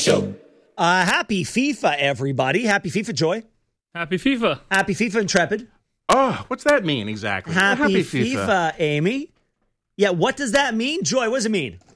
Show. Happy FIFA, everybody. Happy FIFA, Joy. Happy FIFA. Happy FIFA, Intrepid. Oh, what's that mean exactly? Happy FIFA, Amy. Yeah, what does that mean? Joy, what does it mean?